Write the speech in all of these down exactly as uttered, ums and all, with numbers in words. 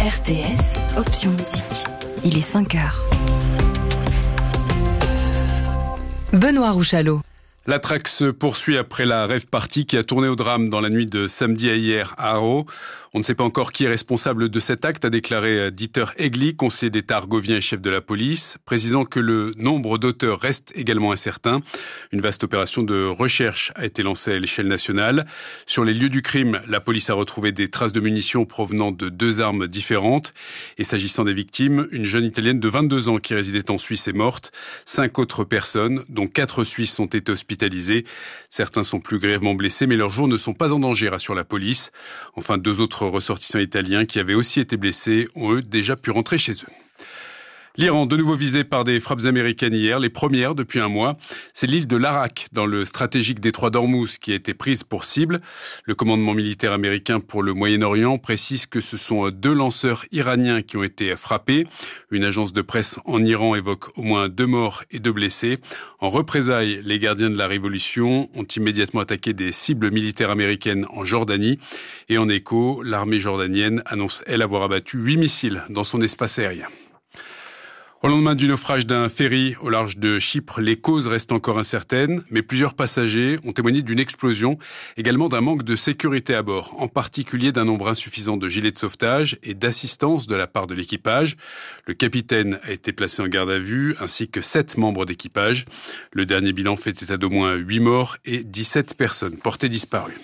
R T S, option musique. Il est cinq heures. Benoît Rouchalot. La traque se poursuit après la rave party qui a tourné au drame dans la nuit de samedi à hier à Haro. On ne sait pas encore qui est responsable de cet acte, a déclaré Dieter Egli, conseiller d'État argovien et chef de la police, précisant que le nombre d'auteurs reste également incertain. Une vaste opération de recherche a été lancée à l'échelle nationale. Sur les lieux du crime, la police a retrouvé des traces de munitions provenant de deux armes différentes. Et s'agissant des victimes, une jeune Italienne de vingt-deux ans qui résidait en Suisse est morte. Cinq autres personnes, dont quatre Suisses, ont été hospitalisées. Certains sont plus grièvement blessés, mais leurs jours ne sont pas en danger, rassure la police. Enfin, deux autres ressortissants italiens qui avaient aussi été blessés ont eux déjà pu rentrer chez eux. L'Iran, de nouveau visé par des frappes américaines hier, les premières depuis un mois. C'est l'île de l'Arak, dans le stratégique détroit d'Ormuz, qui a été prise pour cible. Le commandement militaire américain pour le Moyen-Orient précise que ce sont deux lanceurs iraniens qui ont été frappés. Une agence de presse en Iran évoque au moins deux morts et deux blessés. En représailles, les gardiens de la révolution ont immédiatement attaqué des cibles militaires américaines en Jordanie. Et en écho, l'armée jordanienne annonce, elle, avoir abattu huit missiles dans son espace aérien. Au lendemain du naufrage d'un ferry au large de Chypre, les causes restent encore incertaines, mais plusieurs passagers ont témoigné d'une explosion, également d'un manque de sécurité à bord, en particulier d'un nombre insuffisant de gilets de sauvetage et d'assistance de la part de l'équipage. Le capitaine a été placé en garde à vue, ainsi que sept membres d'équipage. Le dernier bilan fait état d'au moins huit morts et dix-sept personnes portées disparues.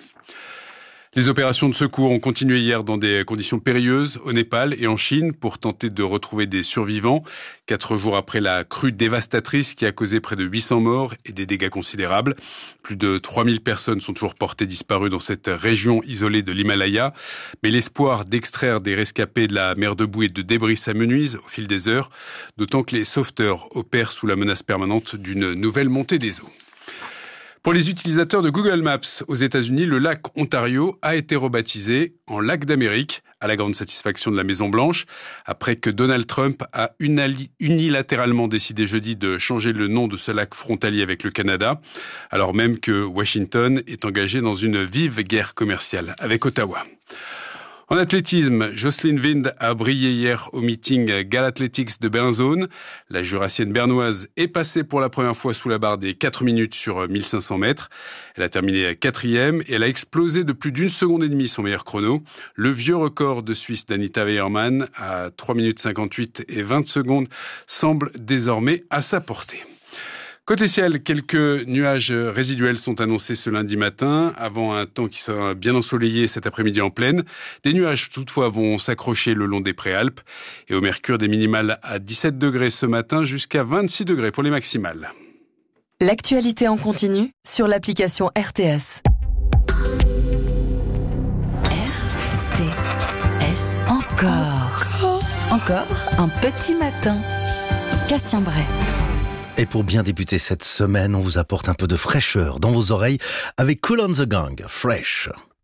Les opérations de secours ont continué hier dans des conditions périlleuses au Népal et en Chine pour tenter de retrouver des survivants. Quatre jours après la crue dévastatrice qui a causé près de huit cents morts et des dégâts considérables. Plus de trois mille personnes sont toujours portées disparues dans cette région isolée de l'Himalaya. Mais l'espoir d'extraire des rescapés de la mer de boue et de débris s'amenuise au fil des heures, d'autant que les sauveteurs opèrent sous la menace permanente d'une nouvelle montée des eaux. Pour les utilisateurs de Google Maps aux États-Unis, le lac Ontario a été rebaptisé en lac d'Amérique, à la grande satisfaction de la Maison-Blanche, après que Donald Trump a unilatéralement décidé jeudi de changer le nom de ce lac frontalier avec le Canada, alors même que Washington est engagé dans une vive guerre commerciale avec Ottawa. En athlétisme, Jocelyn Wind a brillé hier au meeting Galathletics de Bernzone. La jurassienne bernoise est passée pour la première fois sous la barre des quatre minutes sur mille cinq cents mètres. Elle a terminé quatrième et elle a explosé de plus d'une seconde et demie son meilleur chrono. Le vieux record de Suisse d'Anita Weiermann à trois minutes cinquante-huit et vingt secondes semble désormais à sa portée. Côté ciel, quelques nuages résiduels sont annoncés ce lundi matin, avant un temps qui sera bien ensoleillé cet après-midi en plaine. Des nuages, toutefois, vont s'accrocher le long des préalpes. Et au mercure, des minimales à dix-sept degrés ce matin, jusqu'à vingt-six degrés pour les maximales. L'actualité en continu sur l'application R T S. R T S. Encore. Encore un petit matin. Cassien Bray. Et pour bien débuter cette semaine, on vous apporte un peu de fraîcheur dans vos oreilles avec Kool and the Gang, Fresh.